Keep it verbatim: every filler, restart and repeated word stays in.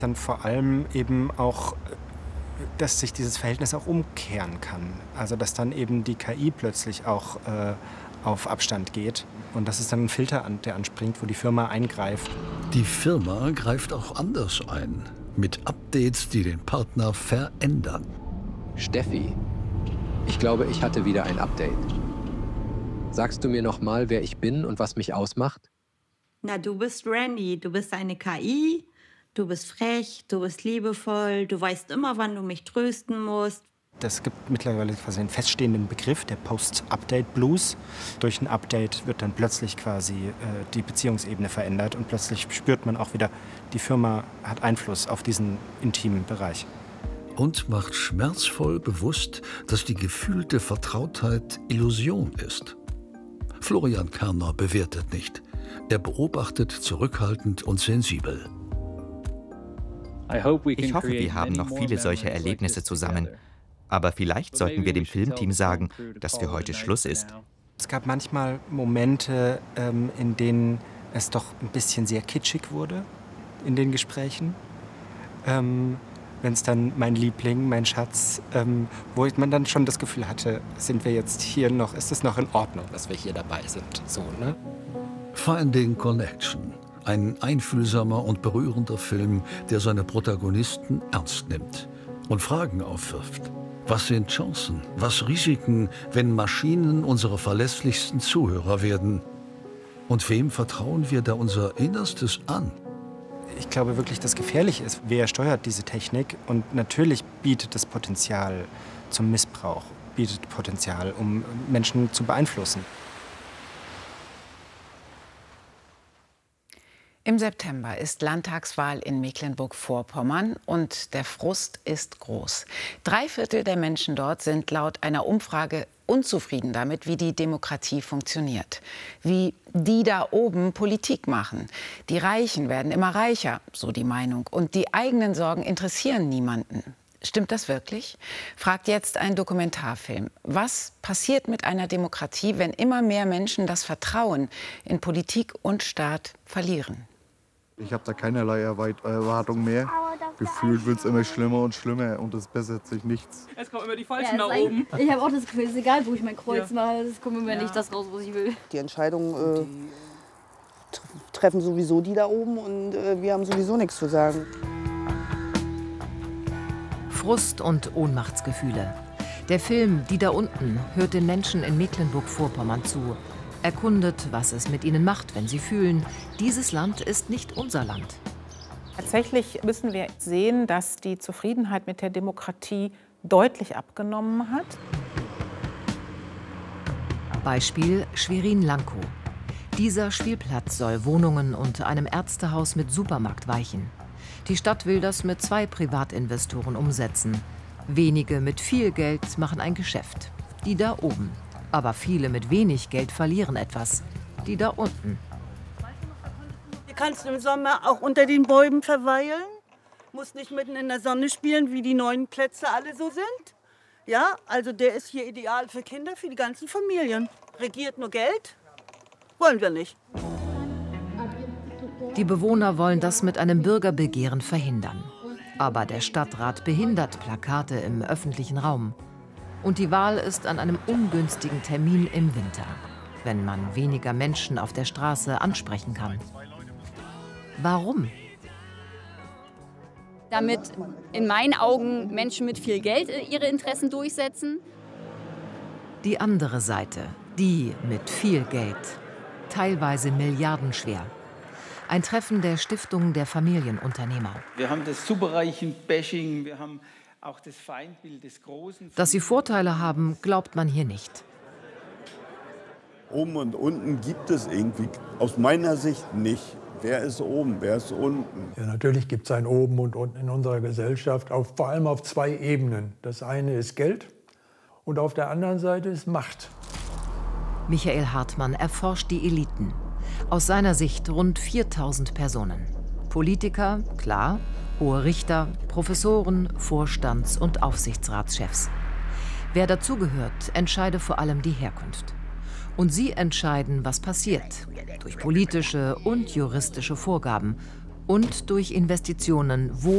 Dann vor allem eben auch, dass sich dieses Verhältnis auch umkehren kann. Also dass dann eben die K I plötzlich auch äh, auf Abstand geht. Und das ist dann ein Filter, der anspringt, wo die Firma eingreift. Die Firma greift auch anders ein. Mit Updates, die den Partner verändern. Steffi, ich glaube, ich hatte wieder ein Update. Sagst du mir noch mal, wer ich bin und was mich ausmacht? Na, du bist Randy. Du bist eine K I. Du bist frech, du bist liebevoll, du weißt immer, wann du mich trösten musst. Es gibt mittlerweile quasi einen feststehenden Begriff, der Post-Update-Blues. Durch ein Update wird dann plötzlich quasi äh, die Beziehungsebene verändert und plötzlich spürt man auch wieder, die Firma hat Einfluss auf diesen intimen Bereich. Und macht schmerzvoll bewusst, dass die gefühlte Vertrautheit Illusion ist. Florian Kerner bewertet nicht. Er beobachtet zurückhaltend und sensibel. Ich hoffe, wir haben noch viele solche Erlebnisse zusammen. Aber vielleicht sollten wir dem Filmteam sagen, dass für heute Schluss ist. Es gab manchmal Momente, ähm, in denen es doch ein bisschen sehr kitschig wurde in den Gesprächen. Ähm, Wenn es dann mein Liebling, mein Schatz, ähm, wo man dann schon das Gefühl hatte, sind wir jetzt hier noch, ist es noch in Ordnung, dass wir hier dabei sind. So, ne? Finding Connection. Ein einfühlsamer und berührender Film, der seine Protagonisten ernst nimmt und Fragen aufwirft. Was sind Chancen, was Risiken, wenn Maschinen unsere verlässlichsten Zuhörer werden? Und wem vertrauen wir da unser Innerstes an? Ich glaube wirklich, das Gefährliche ist, wer steuert diese Technik? Und natürlich bietet es Potenzial zum Missbrauch, bietet Potenzial, um Menschen zu beeinflussen. Im September ist Landtagswahl in Mecklenburg-Vorpommern und der Frust ist groß. Drei Viertel der Menschen dort sind laut einer Umfrage unzufrieden damit, wie die Demokratie funktioniert. Wie die da oben Politik machen. Die Reichen werden immer reicher, so die Meinung. Und die eigenen Sorgen interessieren niemanden. Stimmt das wirklich? Fragt jetzt ein Dokumentarfilm. Was passiert mit einer Demokratie, wenn immer mehr Menschen das Vertrauen in Politik und Staat verlieren? Ich habe da keinerlei Erwartung mehr. Gefühlt wird es immer schlimmer und schlimmer und es bessert sich nichts. Es kommen immer die Falschen ja, nach oben. Ich habe auch das Gefühl, es ist egal, wo ich mein Kreuz ja. mache, es kommt immer ja. nicht das raus, was ich will. Die Entscheidungen äh, treffen sowieso die da oben und äh, wir haben sowieso nichts zu sagen. Frust und Ohnmachtsgefühle. Der Film Die da unten hört den Menschen in Mecklenburg-Vorpommern zu. Erkundet, was es mit ihnen macht, wenn sie fühlen, dieses Land ist nicht unser Land. Tatsächlich müssen wir sehen, dass die Zufriedenheit mit der Demokratie deutlich abgenommen hat. Beispiel Schwerin-Lankow. Dieser Spielplatz soll Wohnungen und einem Ärztehaus mit Supermarkt weichen. Die Stadt will das mit zwei Privatinvestoren umsetzen. Wenige mit viel Geld machen ein Geschäft. Die da oben. Aber viele mit wenig Geld verlieren etwas. Die da unten. Du kannst im Sommer auch unter den Bäumen verweilen. Musst nicht mitten in der Sonne spielen, wie die neuen Plätze alle so sind. Ja, also der ist hier ideal für Kinder, für die ganzen Familien. Regiert nur Geld? Wollen wir nicht. Die Bewohner wollen das mit einem Bürgerbegehren verhindern. Aber der Stadtrat behindert Plakate im öffentlichen Raum. Und die Wahl ist an einem ungünstigen Termin im Winter, wenn man weniger Menschen auf der Straße ansprechen kann. Warum? Damit in meinen Augen Menschen mit viel Geld ihre Interessen durchsetzen. Die andere Seite, die mit viel Geld, teilweise milliardenschwer. Ein Treffen der Stiftung der Familienunternehmer. Wir haben das superreichen Bashing, wir haben auch das Feindbild des Großen. Dass sie Vorteile haben, glaubt man hier nicht. Oben und unten gibt es irgendwie aus meiner Sicht nicht. Wer ist oben, wer ist unten? Ja, natürlich gibt es ein Oben und Unten in unserer Gesellschaft, auf, vor allem auf zwei Ebenen. Das eine ist Geld und auf der anderen Seite ist Macht. Michael Hartmann erforscht die Eliten. Aus seiner Sicht rund viertausend Personen. Politiker, klar, hohe Richter, Professoren, Vorstands- und Aufsichtsratschefs. Wer dazugehört, entscheide vor allem die Herkunft. Und sie entscheiden, was passiert, durch politische und juristische Vorgaben und durch Investitionen, wo